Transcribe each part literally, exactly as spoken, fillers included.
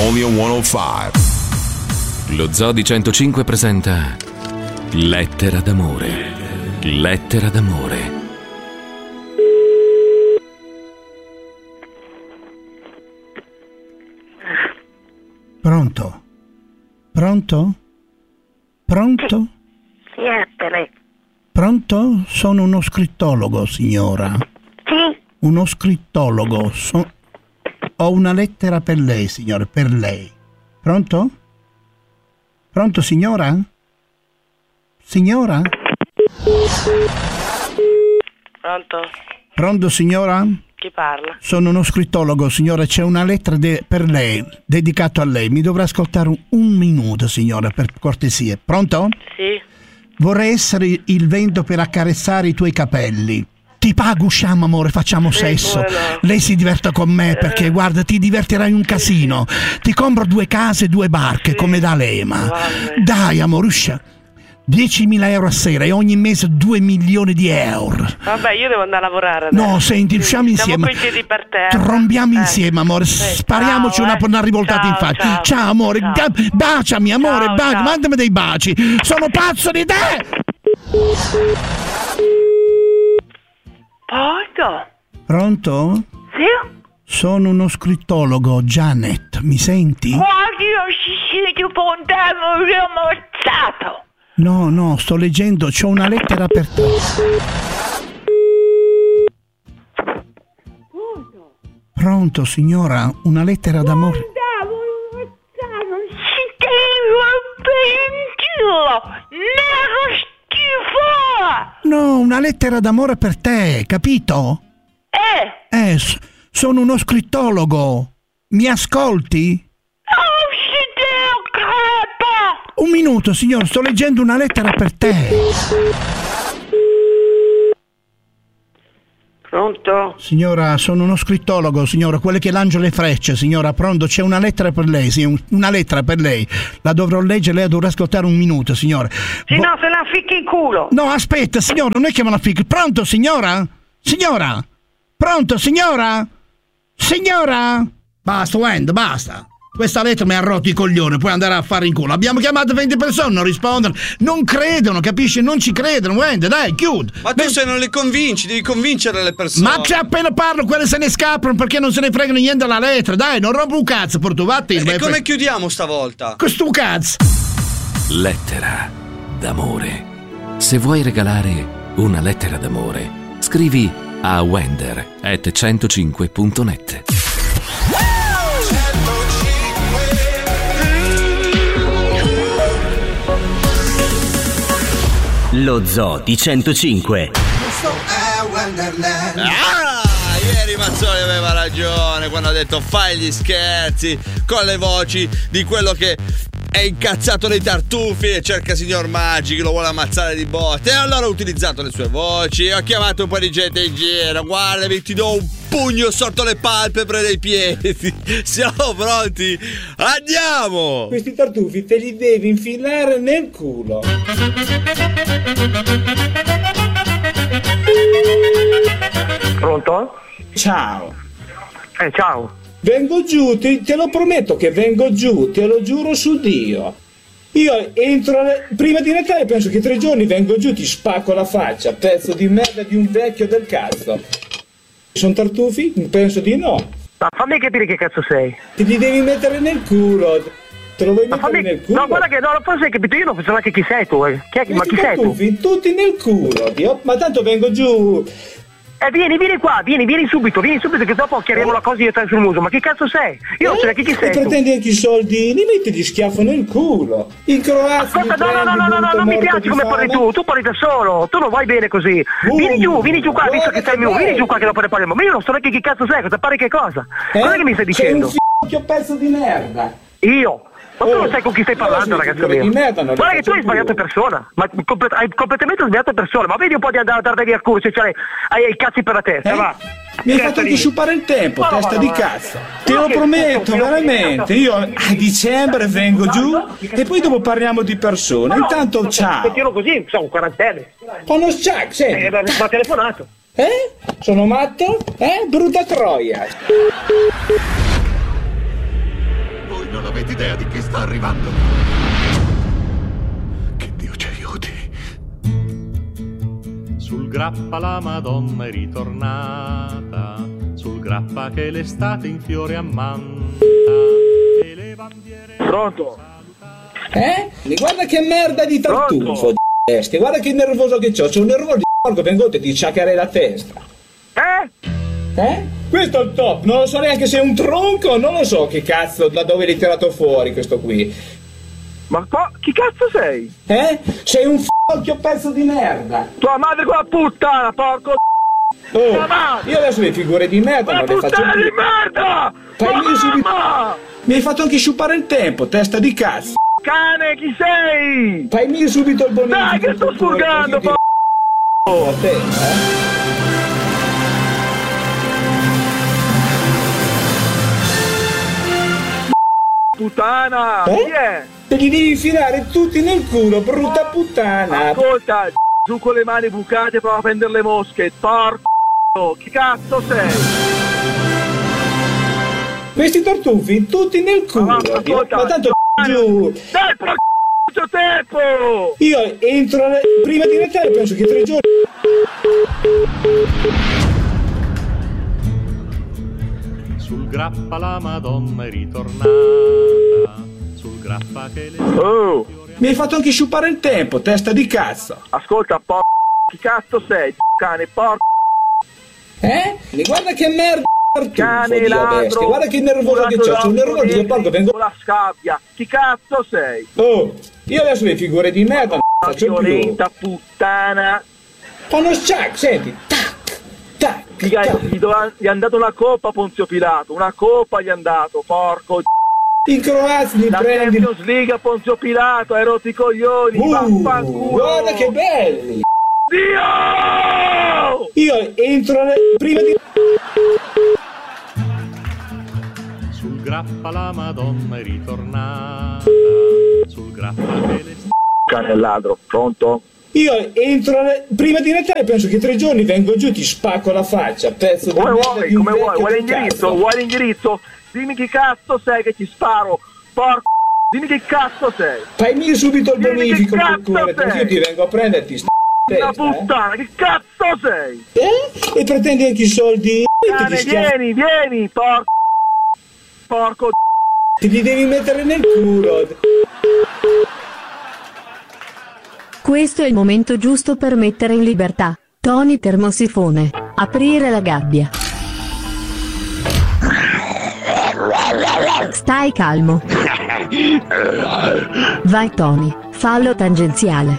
only on centocinque. Lo Zoo di centocinque presenta Lettera d'amore. Lettera d'amore. Pronto? Pronto? Pronto? Chi è per lei? Pronto? Sono uno scrittologo, signora. Sì? Uno scrittologo. So- Ho una lettera per lei, signore, per lei. Pronto? Pronto, signora? Signora? Pronto? Pronto, signora? Chi parla? Sono uno scrittologo, signora. C'è una lettera de- per lei, dedicato a lei. Mi dovrà ascoltare un, un minuto, signora, per cortesia. Pronto? Sì? Vorrei essere il vento per accarezzare i tuoi capelli. Ti pago, usciamo, amore, facciamo Sì, sesso. come no. Lei si diverta con me perché, guarda, ti divertirai un casino. Ti compro due case e due barche, Sì. come D'Alema. Vabbè. Dai, amore, uscia. diecimila euro a sera e ogni mese due milioni di euro. Vabbè, io devo andare a lavorare adesso. No, senti, usciamo insieme. Siamo coi piedi per terra. Rompiamo Eh. insieme, amore. Sì, Spariamoci ciao, una, eh. una rivoltata Ciao, in faccia. ciao. amore. Ciao. Ga- baciami, amore. Ciao, baci- ciao. Mandami dei baci. Sono pazzo di te! Pronto? Pronto? Sì? Sono uno scrittologo, Janet. Mi senti? Guardi, non si siete pontevo, io ho ammazzato. No, no, sto leggendo. C'ho una lettera per te. Pronto, signora? Una lettera d'amore. Non si deve nero schifo. No, una lettera d'amore per te, capito? Eh, Eh, s- sono uno scrittologo. Mi ascolti? non si deve crepa. Un minuto, signor, sto leggendo una lettera per te. Pronto? Signora, sono uno scrittologo, signora, quello che lancia le frecce, signora. Pronto, c'è una lettera per lei, sì, un- una lettera per lei. La dovrò leggere, lei dovrà ascoltare un minuto, signora. Se Vo- no, se la ficchi in culo. No, aspetta, signora, non è che me la fico. Pronto, signora? Signora? Pronto, signora? Signora? Basta, Wend, basta. Questa lettera mi ha rotto i coglioni, puoi andare a fare in culo. Abbiamo chiamato venti persone, non rispondono. Non credono, capisci? Non ci credono, Wend, dai, chiudi. Ma tu Beh, se non le convinci, devi convincere le persone. Ma che appena parlo, quelle se ne scappano perché non se ne fregano niente della lettera. Dai, non rompo un cazzo, portuvatti. E come chiudiamo stavolta? Questo cazzo. Lettera d'amore. Se vuoi regalare una lettera d'amore, scrivi a wender at centocinque punto net. Lo Zoo di centocinque. Ah, ieri Mazzoli aveva ragione quando ha detto fai gli scherzi con le voci di quello che è incazzato nei tartufi e cerca signor Maggi che lo vuole ammazzare di botte. E allora ho utilizzato le sue voci e ho chiamato un po' di gente in giro. Guardami, ti do un pugno sotto le palpebre dei piedi. Siamo pronti? Andiamo! Questi tartufi te li devi infilare nel culo. Pronto? Ciao. Eh, ciao. Vengo giù, te, te lo prometto che vengo giù, te lo giuro su Dio. Io entro prima di Natale, penso che tre giorni vengo giù, ti spacco la faccia, pezzo di merda di un vecchio del cazzo. Sono tartufi? Penso di no. Ma fammi capire che cazzo sei. Te li devi mettere nel culo. Te lo vuoi Ma mettere fammi... nel culo? No, guarda che no, forse hai capito, io non so neanche chi sei tu. Eh. Chi è... Ma Questi chi sei tu? tartufi tutti nel culo, Dio. Ma tanto vengo giù. Eh, vieni, vieni qua, vieni, vieni subito, vieni subito che dopo chiariamo la cosa io e te sul muso. Ma che cazzo sei? Io non so neanche chi sei E tu. pretendi anche i soldini, metti di schiaffo nel culo. In Croazia. Ascolta, no, no, no, no, no, no, non mi piace come parli tu, tu parli da solo, tu non vai bene così. Uh, Vieni giù, vieni giù qua, visto guarda che sei che mio, vieni bello. giù qua che dopo ne parliamo. Ma io non so neanche chi cazzo sei, cosa pare che cosa? Eh? Cosa che mi stai dicendo? Sei un f***o pezzo di merda. Io? Ma tu Oh, non sai con chi stai io parlando, sì, ragazzo di mio. merda non le Guarda che tu faccio hai sbagliato più. persona, ma comple- hai completamente sbagliato persona. Ma vedi un po' di andare a dare via il culo, cioè hai i cazzi per la testa, Eh? va. Mi hai Testa fatto di- anche sciupare il tempo, Ma no, testa ma no, di ma no. cazzo. Te Ma lo che prometto, schifo, veramente. Io a dicembre vengo giù e poi dopo parliamo di persone. Ma no, Intanto ma ciao. tiro così, sono quarantenne. Con Jack, Eh, senti. ma mi ha telefonato. Eh? Sono matto? Eh? Brutta troia. non avete idea di chi sta arrivando. Che Dio ci aiuti. Sul grappa la Madonna è ritornata, sul grappa che l'estate in fiore ammanta, e le bandiere... Pronto? Eh? Mi guarda che merda di tartufo, d***esti. Guarda che nervoso che c'ho, c'ho un nervoso di porco, vengo te ti sciaccherei la testa. Eh? Eh? Questo è il top, non lo so neanche se è un tronco, non lo so che cazzo, da dove l'hai tirato fuori questo qui. Ma po- chi cazzo sei? Eh? Sei un f***o pezzo di merda. Tua madre quella puttana, porco d***o. Oh, Tua madre! io adesso le figure di merda Ma non le faccio puttana più. di merda! Fai subito... Mamma! Mi hai fatto anche sciupare il tempo, testa di cazzo. Cane, chi sei? Fai subito il bonifico. Dai che sto spurgando, porco. porco! A te, eh? Puttana! Eh? Chi è? Te li devi infilare tutti nel culo, brutta puttana. Ascolta, giù con le mani bucate prova a prendere le mosche, porco! Chi cazzo sei? Questi tartufi tutti nel culo. Ma, ascolta, ma tanto giù. Dai, porco tempo! Io entro le... prima di Natale, penso che tre giorni. Sul grappa la Madonna è ritornata, sul grappa che le... Oh! Mi hai fatto anche sciupare il tempo, testa di cazzo. Ascolta, porco! Chi cazzo sei, cane, porco! Eh? Mi guarda che merda! Cane, ladro! Guarda che nervoso che c'ho, c'ho un nervoso di porco, vengo... con la scabbia! Chi cazzo sei? Oh! Io adesso le figure di merda non faccio più. Violenta puttana! Fanno sciac, senti! Tac! Tac! Gli, gli, dov- gli è andato una coppa Ponzio Pilato, una coppa gli è andato, porco! In Croazia li la prendi... Champions League a Ponzio Pilato, hai rotto i coglioni, uh, vaffanculo! Guarda che belli! Dio! Io entro le... prima di... Sul grappa la Madonna è ritornata, sul grappa che le... Cane ladro, pronto? Io entro le... prima di Natale, penso che tre giorni vengo giù, ti spacco la faccia, pezzo di come merda vuoi, di un come vuoi, vecchio vuoi del l'indirizzo, cazzo. vuoi l'indirizzo? Dimmi chi cazzo sei che ti sparo, porco, dimmi chi cazzo sei. Fai subito il Dimmi bonifico che per cazzo cuore, così sei. io ti vengo a prenderti sta Una testa, eh. puttana, che cazzo sei? Eh? E pretendi anche i soldi? Cane, ti schiaff- vieni, vieni, porco, porco, Te li devi mettere nel culo. Questo è il momento giusto per mettere in libertà Tony Termosifone. Aprire la gabbia. Stai calmo. Vai Tony, fallo tangenziale.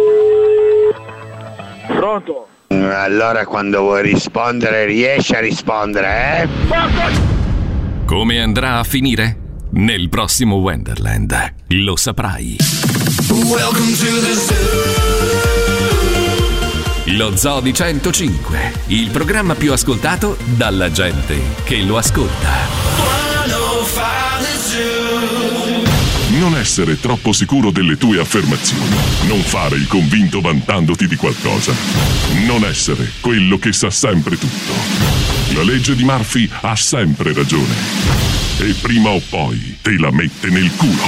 Pronto? Allora quando vuoi rispondere riesci a rispondere, eh? Come andrà a finire? Nel prossimo Wonderland lo saprai. Welcome to the zoo. Lo Zoo di centocinque, il programma più ascoltato dalla gente che lo ascolta. Non essere troppo sicuro delle tue affermazioni. Non fare il convinto vantandoti di qualcosa. Non essere quello che sa sempre tutto. La legge di Murphy ha sempre ragione. E prima o poi te la mette nel culo.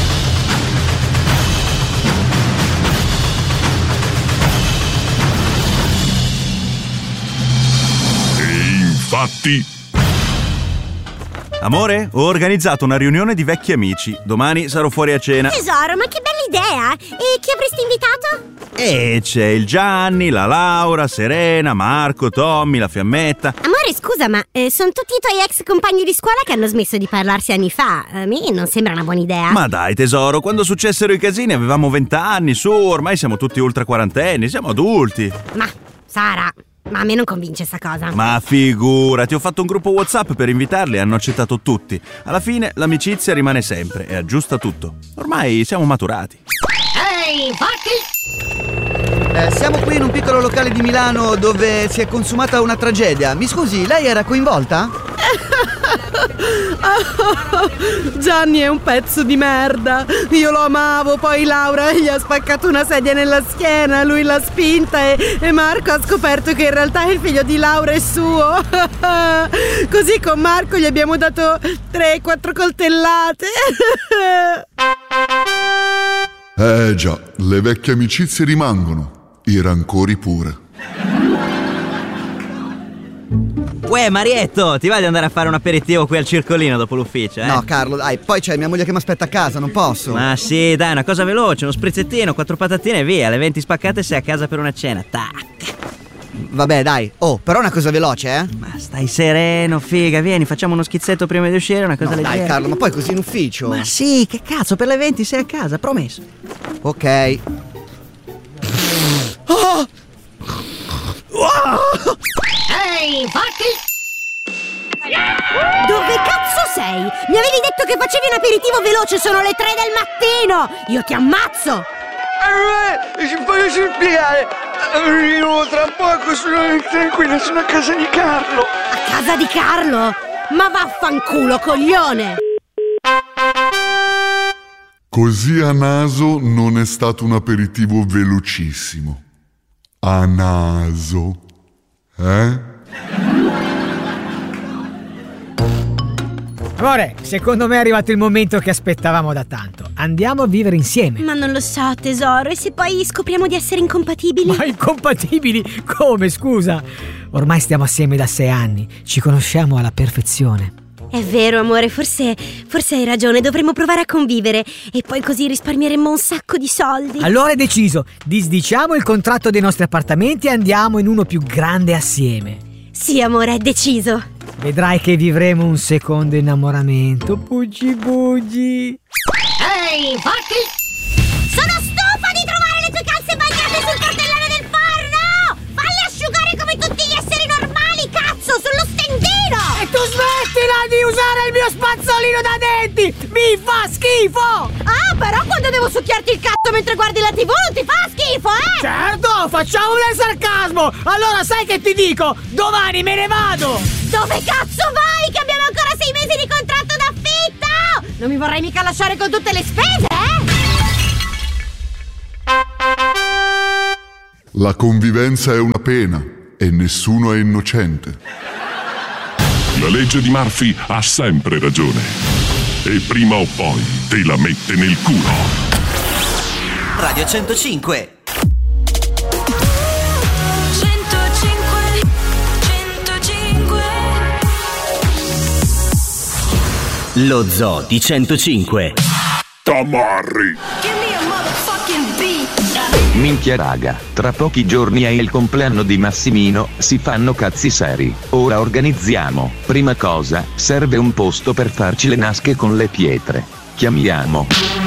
E infatti... Amore, ho organizzato una riunione di vecchi amici. Domani sarò fuori a cena. Tesoro, ma che bella idea! E chi avresti invitato? E c'è il Gianni, la Laura, Serena, Marco, Tommy, la Fiammetta. Amore, scusa, ma eh, sono tutti i tuoi ex compagni di scuola che hanno smesso di parlarsi anni fa. A me non sembra una buona idea. Ma dai tesoro, quando successero i casini avevamo vent'anni, su, ormai siamo tutti ultra quarantenni, siamo adulti. Ma, Sara... Ma a me non convince sta cosa. Ma figurati, ho fatto un gruppo WhatsApp per invitarli e hanno accettato tutti. Alla fine l'amicizia rimane sempre e aggiusta tutto. Ormai siamo maturati. Ehi, infatti! Eh, siamo qui in un piccolo locale di Milano dove si è consumata una tragedia. Mi scusi, lei era coinvolta? Gianni è un pezzo di merda. Io lo amavo, poi Laura gli ha spaccato una sedia nella schiena, lui l'ha spinta e, e Marco ha scoperto che in realtà il figlio di Laura è suo. Così con Marco gli abbiamo dato tre quattro coltellate. Eh già, le vecchie amicizie rimangono, i rancori pure. Uè Marietto, ti va di andare a fare un aperitivo qui al circolino dopo l'ufficio, eh? No Carlo, dai, poi c'è mia moglie che mi aspetta a casa, non posso. Ma sì, dai, una cosa veloce, uno sprizzettino, quattro patatine e via. Alle venti spaccate sei a casa per una cena, tac. Vabbè dai, oh, però una cosa veloce, eh? Ma stai sereno, figa, vieni, facciamo uno schizzetto prima di uscire, una cosa no, leggera. Dai Carlo, ma poi così in ufficio? Ma sì, che cazzo, per le venti sei a casa, promesso. Ok. Oh! Ehi, infatti! Dove cazzo sei? Mi avevi detto che facevi un aperitivo veloce, sono le tre del mattino! Io ti ammazzo! Eh, voglio spiegare. Arrivo tra poco, sono tranquilla, sono a casa di Carlo. A casa di Carlo? Ma vaffanculo, coglione! Così a naso non è stato un aperitivo velocissimo. A naso. Eh? Amore, secondo me è arrivato il momento che aspettavamo da tanto. Andiamo a vivere insieme. Ma non lo so, tesoro, e se poi scopriamo di essere incompatibili? Ma incompatibili? Come, scusa? Ormai stiamo assieme da sei anni, ci conosciamo alla perfezione. È vero, amore, forse, forse hai ragione, dovremmo provare a convivere e poi così risparmieremmo un sacco di soldi. Allora è deciso, disdiciamo il contratto dei nostri appartamenti e andiamo in uno più grande assieme. Sì, amore, è deciso. Vedrai che vivremo un secondo innamoramento, bugi bugi. Ehi, infatti! Sono stufa di trovare le tue calze bagnate sul cartellone del forno! Falle asciugare come tutti gli esseri normali, cazzo, sullo stendino! E tu smettila di usare il mio spazzolino da denti! Mi fa schifo! Ah, però quando devo succhiarti il cazzo mentre guardi la tivù non ti fa schifo, eh? Certo, facciamo del sarcasmo! Allora sai che ti dico? Domani me ne vado! Dove cazzo vai? Che abbiamo ancora sei mesi di contratto d'affitto! Non mi vorrei mica lasciare con tutte le spese, eh? La convivenza è una pena e nessuno è innocente. La legge di Murphy ha sempre ragione. E prima o poi te la mette nel culo. Radio centocinque. Lo Zoo di centocinque. Tamarri. Minchia raga, tra pochi giorni è il compleanno di Massimino, si fanno cazzi seri. Ora organizziamo. Prima cosa, serve un posto per farci le nasche con le pietre. Chiamiamo.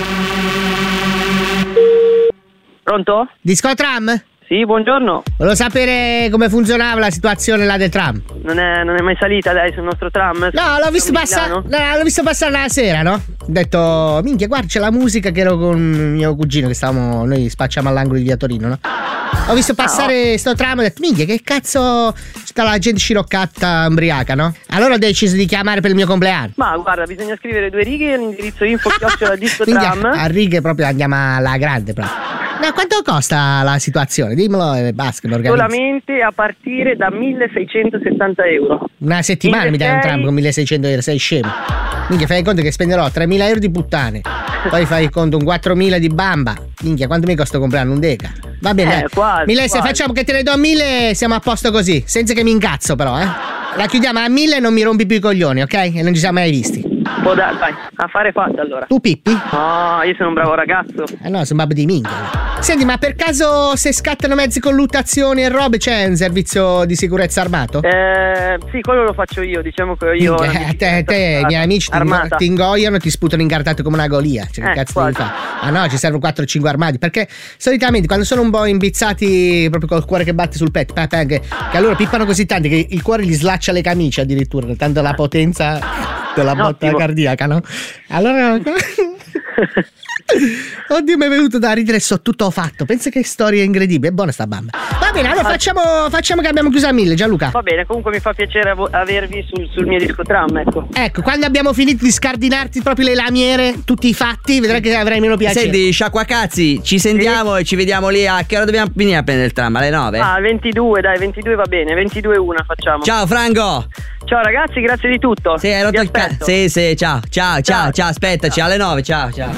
Pronto? Disco Tram? Sì, buongiorno. Volevo sapere come funzionava la situazione là del tram. Non è, non è mai salita, dai, sul nostro tram? No, l'ho visto passare. No, l'ho visto passare la sera, no? Ho detto, minchia, guarda, c'è la musica, che ero con mio cugino, che stavamo. Noi spacciamo all'angolo di Via Torino, no? Ho visto passare ah, oh. sto tram, ho detto, minchia, che cazzo. C'è la gente sciroccata ubriaca, no? Allora ho deciso di chiamare per il mio compleanno. Ma guarda, bisogna scrivere due righe all'indirizzo info chiocciola disco tram. A righe proprio andiamo alla grande, proprio. No, quanto costa la situazione? Dimmelo e basta, lo organizzo. Solamente a partire da milleseicentosettanta euro. Una settimana mi dai un tram con milleseicento euro, sei scemo. Minchia, fai conto che spenderò tremila euro di puttane. Poi fai conto un quattromila di bamba. Minchia, quanto mi costa comprare un deca? Va bene, eh, quasi, mille, quasi. Se facciamo che te ne do mille, siamo a posto così. Senza che mi incazzo però, eh. La chiudiamo a mille e non mi rompi più i coglioni, ok? E non ci siamo mai visti. Oh, dai, dai, affare fatto allora. Tu Pippi? No, io sono un bravo ragazzo. Eh no, sono babbo di minchia. Senti, ma per caso se scattano mezzi colluttazioni e robe c'è un servizio di sicurezza armato? Eh, sì, quello lo faccio io, diciamo che io... Minchia, te, te i miei amici ti, ingo- ti ingoiano e ti sputano incartato come una golia. Cioè, che eh, cazzo quasi. devi fare? Ah no, ci servono quattro o cinque armati, perché solitamente quando sono un po' imbizzati proprio col cuore che batte sul petto, che, che allora pippano così tanti che il cuore gli slaccia le camicie addirittura, tanto la potenza della botta Ottimo. cardiaca, no? Allora Oddio, mi è venuto da ridere e so tutto fatto. Pensa che storia incredibile. È buona sta bamba. Va bene, allora facciamo, facciamo che abbiamo chiuso a mille, Gianluca. Va bene, comunque mi fa piacere avo- avervi sul, sul mio disco tram, ecco. Ecco, quando abbiamo finito di scardinarti proprio le lamiere, tutti i fatti, vedrai che avrai meno piacere. Senti, sciacquacazzi, ci sentiamo sì. E ci vediamo lì. A che ora dobbiamo venire a prendere il tram? Alle nove? Ah, ventidue, dai, ventidue va bene, ventidue e una facciamo. Ciao Franco. Ciao ragazzi, grazie di tutto. Sì, hai rotto il cazzo. Sì, sì, ciao, ciao, ciao, ciao, ciao, aspettaci, ciao. Alle nove, ciao, ciao.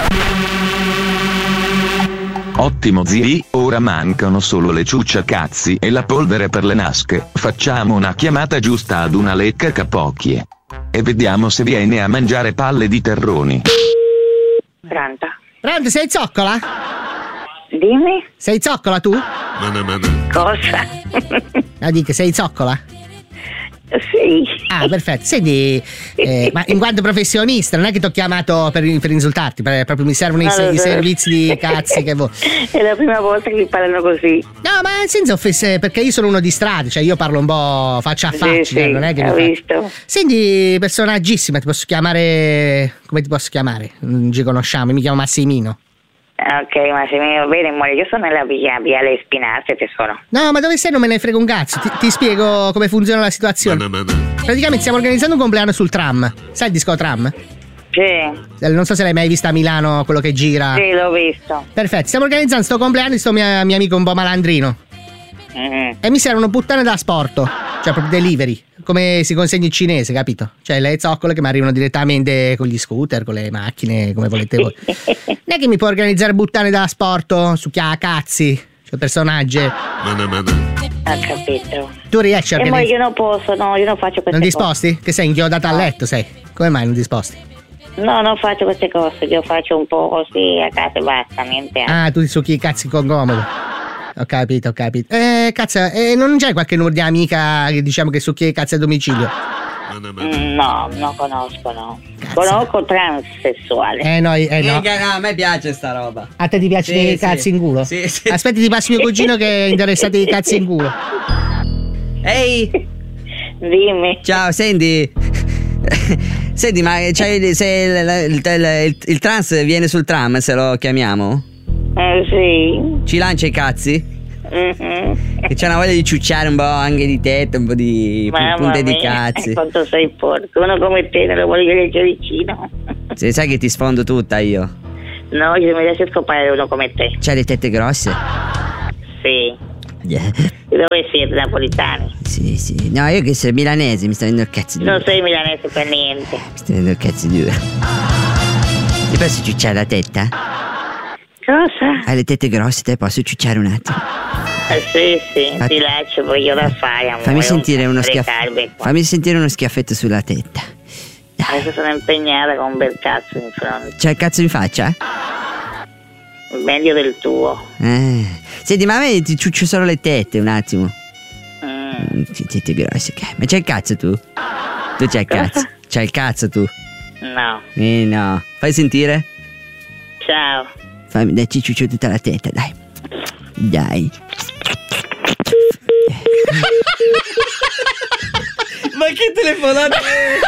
Ottimo zii, ora mancano solo le ciucciacazzi e la polvere per le nasche. Facciamo una chiamata giusta ad una lecca capocchie e vediamo se viene a mangiare palle di terroni. Pronto? Pronto, sei zoccola? Dimmi. Sei zoccola tu? Cosa? Ah, dico, sei zoccola? Sì. Ah, perfetto. Senti, eh, ma in quanto professionista, non è che ti ho chiamato per, per insultarti, per, proprio mi servono i, allora, i servizi di cazzi che vuoi. È la prima volta che mi parlano così. No, ma senza offese, perché io sono uno di strada, cioè io parlo un po' faccia a faccia, sì, sì, non è che ho mi visto. Faccio. Senti, personaggissima, ti posso chiamare. Come ti posso chiamare? Non ci conosciamo, mi chiamo Massimino. Ok, Massimino, bene, amore, io sono nella via, via Le Spinazie, te sono. No, ma dove sei? Non me ne frega un cazzo. Ti, ti spiego come funziona la situazione. Praticamente stiamo organizzando un compleanno sul tram. Sai il disco tram? Sì. Non so se l'hai mai vista a Milano, quello che gira. Sì, l'ho visto. Perfetto, stiamo organizzando sto compleanno di sto mio, mio amico un po' malandrino. Mm-hmm. E mi servono puttane da asporto, cioè proprio delivery, come si consegna il cinese, capito? Cioè le zoccole che mi arrivano direttamente con gli scooter, con le macchine, come volete voi. Non è che mi può organizzare buttane da asporto su chia cazzi, cioè personaggi. Ho capito. Tu riesci a organizzare? E poi io non posso, no, io non faccio queste non cose. disposti? Che sei inchiodata a letto, sei? Come mai non disposti? No, non faccio queste cose, io faccio un po' così a casa e basta, niente altro. Ah, tu ti succhi i cazzi con comodo. Ho capito, ho capito. Eh, cazzo, eh, non c'è qualche numero di amica che diciamo che succhia i cazzi a domicilio? Mm, no, non conosco, no. Cazzo. Conosco transessuale. Eh no, eh no. Mica, no, a me piace sta roba. A te ti piace sì, i sì. cazzi in culo? Sì, sì. Aspetti, ti passi mio cugino che è interessato ai cazzi in culo. Ehi! Dimmi. Ciao, senti. Senti, ma c'hai, se il, il, il, il trans viene sul tram, se lo chiamiamo? Eh sì. Ci lancia i cazzi? Mm-hmm. Che c'è una voglia di ciucciare un po' anche di tette, un po' di Mamma punte mia, di cazzi. Quanto sei porco, uno come te non lo voglio leggere vicino. Se sai che ti sfondo tutta io. No, io mi riesco a scopare uno come te. C'hai le tette grosse? Sì. Yeah. Dove siete, napolitani? Sì, sì. No, io che sono milanese, mi sta venendo il cazzo duro. Non sei milanese per niente. Mi sta venendo il cazzo duro. Ti posso ciucciare la tetta? Cosa? Hai le tette grosse, te posso ciucciare un attimo? Eh, sì, sì, Fat... ti lascio, voglio da fare, amore. Fammi sentire uno schiaffo. schiaffetto. Fammi sentire uno schiaffetto sulla tetta. Dai. Adesso sono impegnata con un bel cazzo in fronte. C'hai il cazzo in faccia? Meglio del tuo. Eh. Senti, ma a me ti ciuccio solo le tette, un attimo. Mm. Tette grosse, ok. Ma c'hai il cazzo tu? Tu c'hai il cazzo? C'hai il cazzo tu? No. Eh no. Fai sentire? Ciao. Fammi, dai, ci ciuccio tutta la tetta, dai. Dai. Ma che telefonata?